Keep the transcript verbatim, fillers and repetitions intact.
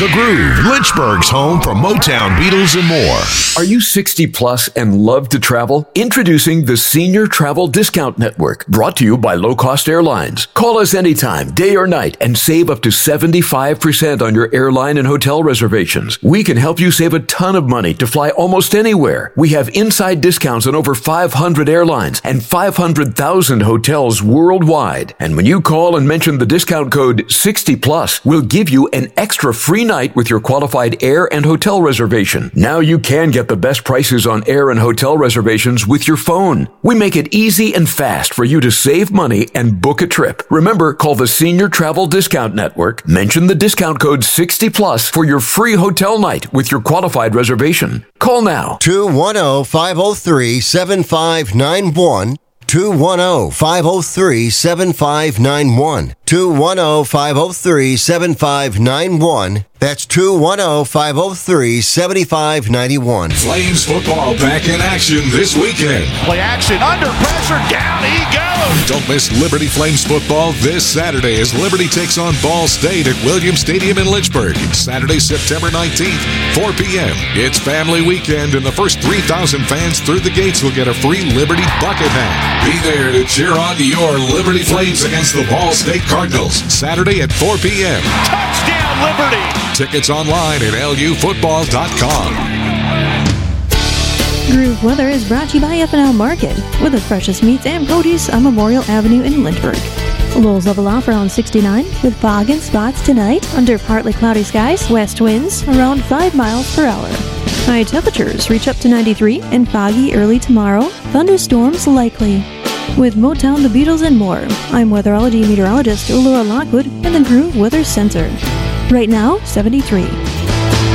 The Groove, Lynchburg's home for Motown, Beatles, and more. Are you sixty plus and love to travel? Introducing the Senior Travel Discount Network, brought to you by Low Cost Airlines. Call us anytime, day or night, and save up to seventy-five percent on your airline and hotel reservations. We can help you save a ton of money to fly almost anywhere. We have inside discounts on over five hundred airlines and five hundred thousand hotels worldwide. And when you call and mention the discount code sixty plus, we'll give you an extra free night with your qualified air and hotel reservation. Now you can get the best prices on air and hotel reservations with your phone. We make it easy and fast for you to save money and book a trip. Remember, call the Senior Travel Discount Network, mention the discount code sixty plus for your free hotel night with your qualified reservation. Call now. two one zero, five zero three, seven five nine one. two one zero, five zero three, seven five nine one. two one zero, five zero three, seven five nine one. That's two one zero, five zero three, seven five nine one. Flames football back in action this weekend. Play action, under pressure, down he goes. Don't miss Liberty Flames football this Saturday as Liberty takes on Ball State at Williams Stadium in Lynchburg. Saturday, September nineteenth, four p.m. It's family weekend, and the first three thousand fans through the gates will get a free Liberty bucket hat. Be there to cheer on your Liberty Flames against the Ball State Cardinals. Saturday at four p.m. Touchdown, Liberty! Tickets online at L U football dot com. Groove Weather is brought to you by F and L Market, with the freshest meats and produce on Memorial Avenue in Lynchburg. Lows level off around sixty-nine, with fog and spots tonight under partly cloudy skies, west winds around five miles per hour. High temperatures reach up to ninety-three and foggy early tomorrow, thunderstorms likely. With Motown, the Beatles, and more, I'm weatherology meteorologist Laura Lockwood in the Groove Weather Center. Right now, seventy-three.